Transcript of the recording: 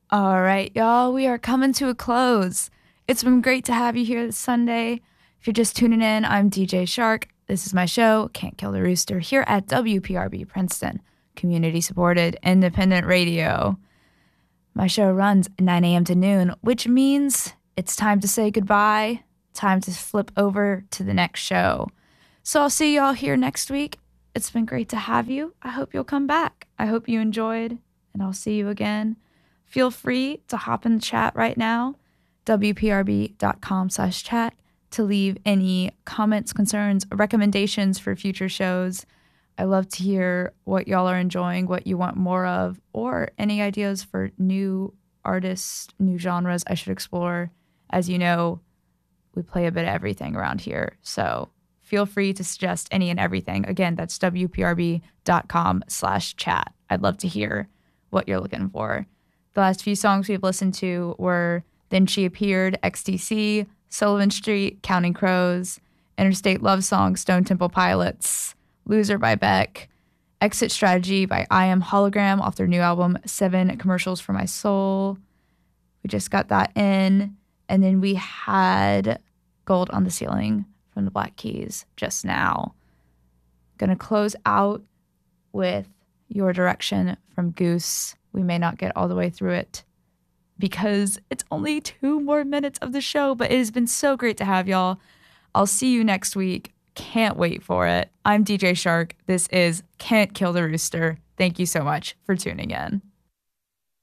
All right, y'all, we are coming to a close. It's been great to have you here this Sunday. If you're just tuning in, I'm DJ Shark. This is my show, Can't Kill the Rooster, here at WPRB Princeton, community supported independent radio. My show runs 9 a.m. to noon, which means it's time to say goodbye, time to flip over to the next show. So I'll see y'all here next week. It's been great to have you. I hope you'll come back. I hope you enjoyed, and I'll see you again. Feel free to hop in the chat right now, wprb.com/chat, to leave any comments, concerns, recommendations for future shows. I love to hear what y'all are enjoying, what you want more of, or any ideas for new artists, new genres I should explore. As you know, we play a bit of everything around here. So feel free to suggest any and everything. Again, that's wprb.com/chat. I'd love to hear what you're looking for. The last few songs we've listened to were Then She Appeared, XTC, Sullivan Street, Counting Crows, Interstate Love Song, Stone Temple Pilots, Loser by Beck, Exit Strategy by I Am Hologram off their new album, 7 Commercials for My Soul. We just got that in. And then we had Gold on the Ceiling from the Black Keys just now. Gonna close out with Your Direction from Goose. We may not get all the way through it because it's only 2 more minutes of the show, but it has been so great to have y'all. I'll see you next week. Can't wait for it. I'm DJ Shark. This is Can't Kill the Rooster. Thank you so much for tuning in.